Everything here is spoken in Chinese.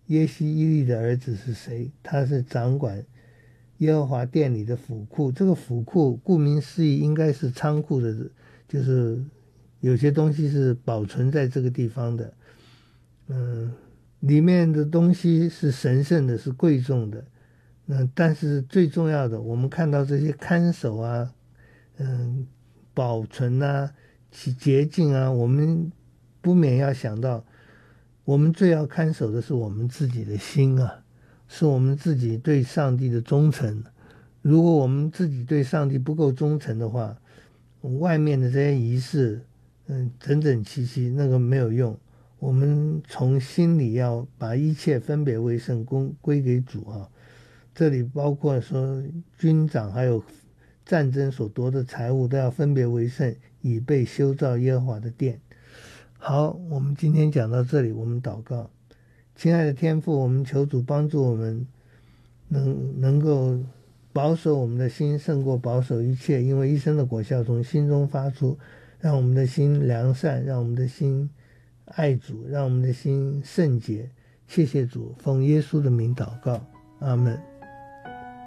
耶西伊利的儿子是谁？他是掌管耶和华殿里的府库。这个府库顾名思义应该是仓库的，就是有些东西是保存在这个地方的。里面的东西是神圣的，是贵重的。但是最重要的，我们看到这些看守啊，保存啊，其洁净啊，我们不免要想到，我们最要看守的是我们自己的心啊，是我们自己对上帝的忠诚。如果我们自己对上帝不够忠诚的话，外面的这些仪式，整整齐齐，那个没有用。我们从心里要把一切分别为圣，归给主啊。这里包括说军长还有战争所夺的财物都要分别为圣，以备修造耶和华的殿。好，我们今天讲到这里，我们祷告。亲爱的天父，我们求主帮助我们能够保守我们的心胜过保守一切，因为一生的果效从心中发出，让我们的心良善，让我们的心爱主，让我们的心圣洁。谢谢主，奉耶稣的名祷告，阿们。